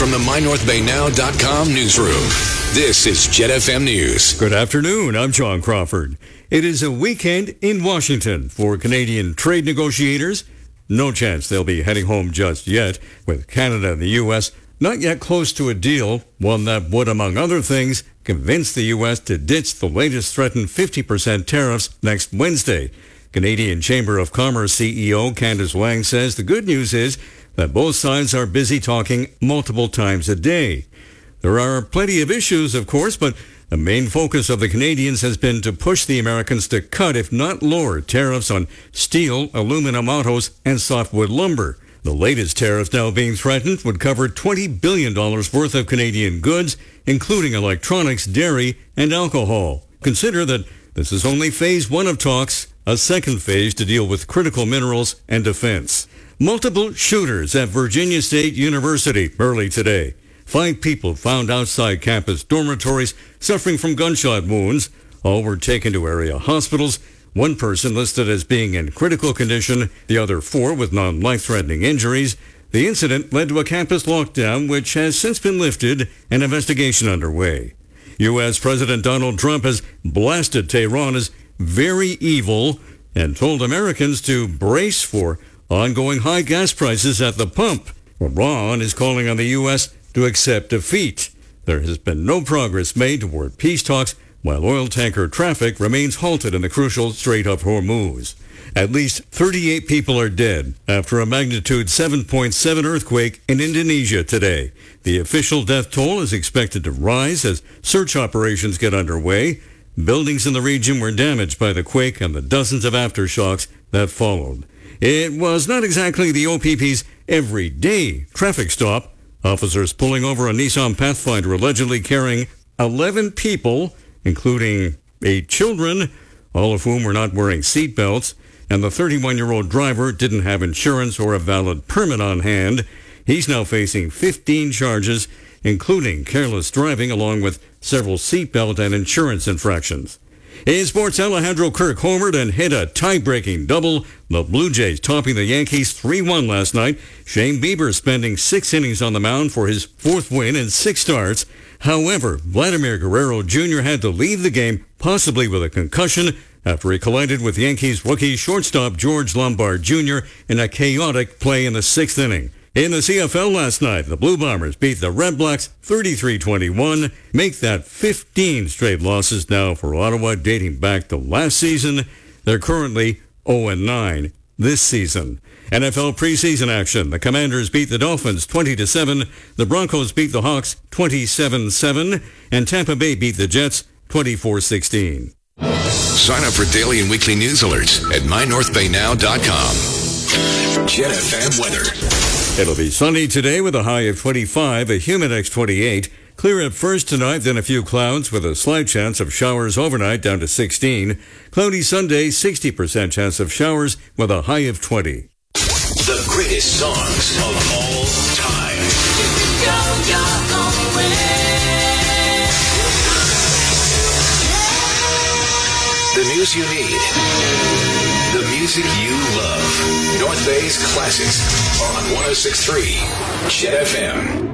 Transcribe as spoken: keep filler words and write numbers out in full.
from the my north bay now dot com newsroom. This is Jet F M News. Good afternoon. I'm John Crawford. It is a weekend in Washington for Canadian trade negotiators. No chance they'll be heading home just yet, with Canada and the U S not yet close to a deal, one that would, among other things, convince the U S to ditch the latest threatened fifty percent tariffs next Wednesday. Canadian Chamber of Commerce C E O Candice Wang says the good news is that both sides are busy talking multiple times a day. There are plenty of issues, of course, but the main focus of the Canadians has been to push the Americans to cut, if not lower, tariffs on steel, aluminum, autos, and softwood lumber. The latest tariffs now being threatened would cover twenty billion dollars worth of Canadian goods, including electronics, dairy, and alcohol. Consider that this is only phase one of talks, a second phase to deal with critical minerals and defense. Multiple shooters at Virginia State University early today. Five people found outside campus dormitories suffering from gunshot wounds. All were taken to area hospitals. One person listed as being in critical condition, the other four with non-life-threatening injuries. The incident led to a campus lockdown, which has since been lifted, and investigation underway. U S. President Donald Trump has blasted Tehran as very evil and told Americans to brace for ongoing high gas prices at the pump. Iran is calling on the U S to accept defeat. There has been no progress made toward peace talks, while oil tanker traffic remains halted in the crucial Strait of Hormuz. At least thirty-eight people are dead after a magnitude seven point seven earthquake in Indonesia today. The official death toll is expected to rise as search operations get underway. Buildings in the region were damaged by the quake and the dozens of aftershocks that followed. It was not exactly the O P P's everyday traffic stop. Officers pulling over a Nissan Pathfinder allegedly carrying eleven people, including eight children, all of whom were not wearing seat belts, and the thirty-one-year-old driver didn't have insurance or a valid permit on hand. He's now facing fifteen charges, including careless driving, along with several seatbelt and insurance infractions. In sports, Alejandro Kirk homered and hit a tie-breaking double. The Blue Jays topping the Yankees three one last night. Shane Bieber spending six innings on the mound for his fourth win in six starts. However, Vladimir Guerrero Junior had to leave the game, possibly with a concussion, after he collided with Yankees rookie shortstop George Lombard Junior in a chaotic play in the sixth inning. In the C F L last night, the Blue Bombers beat the Red Blacks thirty-three twenty-one, make that fifteen straight losses now for Ottawa dating back to last season. They're currently oh and nine this season. N F L preseason action. The Commanders beat the Dolphins twenty to seven, the Broncos beat the Hawks twenty-seven seven, and Tampa Bay beat the Jets twenty-four sixteen. Sign up for daily and weekly news alerts at my north bay now dot com. Jet F M weather. It'll be sunny today with a high of twenty-five, a Humidex twenty-eight. Clear at first tonight, then a few clouds with a slight chance of showers overnight down to sixteen. Cloudy Sunday, sixty percent chance of showers with a high of twenty. The greatest songs of all time. Go your own way. The news you need. The music you love. North Bay's classics on one oh six point three Jet F M.